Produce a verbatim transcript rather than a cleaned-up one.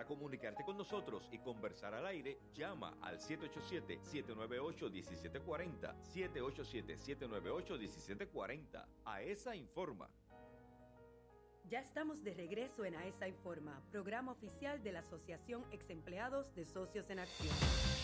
Para comunicarte con nosotros y conversar al aire, llama al siete ocho siete, siete nueve ocho, uno siete cuatro cero, siete ocho siete, siete nueve ocho, uno siete cuatro cero. AESA Informa. Ya estamos de regreso en AESA Informa, programa oficial de la Asociación Ex Empleados de Socios en Acción.